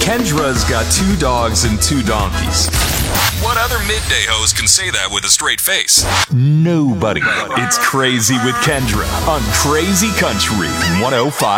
Kendra's got 2 dogs and 2 donkeys. What other midday host can say that with a straight face? Nobody. It's Crazy with Kendra on Crazy Country 105.